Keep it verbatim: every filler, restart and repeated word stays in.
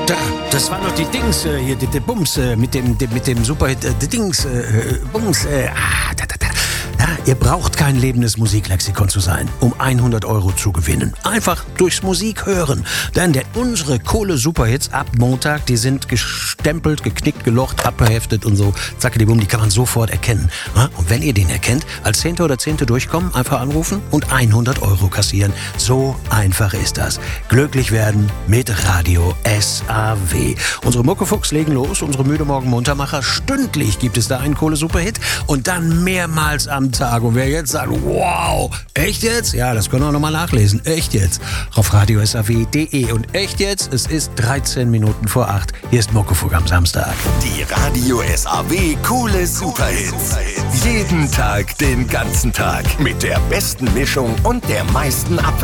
Da, das war doch die Dings, äh, hier, die, die Bums, äh, mit dem, dem, mit dem Superhit, äh, die Dings, äh, Bums, äh, ah, da, da, da. Ja, ihr braucht kein lebendes Musiklexikon zu sein, um hundert Euro zu gewinnen. Einfach durchs Musik hören. Denn der, unsere Kohle-Superhits ab Montag, die sind gestempelt, geknickt, gelocht, abgeheftet und so. Zackeli-Bum, die kann man sofort erkennen. Ja? Und wenn ihr den erkennt, als Zehnte oder Zehnte durchkommen, einfach anrufen und hundert Euro kassieren. So einfach ist das. Glücklich werden mit Radio S A W. Unsere Muckefuchs legen los, unsere müde Morgen Muntermacher. Stündlich gibt es da einen Kohle-Superhit und dann mehrmals am Tag. Und wer jetzt sagt, wow, echt jetzt? Ja, das können wir auch nochmal nachlesen. Echt jetzt? Auf radio s a w punkt d e. Und echt jetzt? Es ist dreizehn Minuten vor acht. Hier ist Muckefuck am Samstag. Die Radio S A W Coole Superhits. Jeden Tag, den ganzen Tag. Mit der besten Mischung und der meisten Abwechslung.